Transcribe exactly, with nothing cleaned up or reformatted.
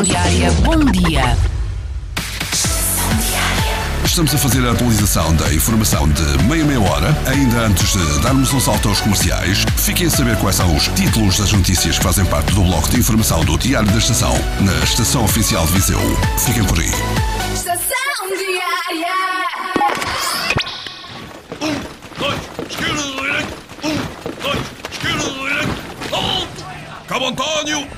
Diária, bom dia. Estamos a fazer a atualização da informação de meia meia hora. Ainda antes de darmos um salto aos comerciais, fiquem a saber quais são os títulos das notícias que fazem parte do bloco de informação do Diário da Estação, na Estação Oficial de Viseu. Fiquem por aí. Estação Diária. Um, dois, esquerda, direita. Um, dois, esquerda, direita. Alto! Cabo António!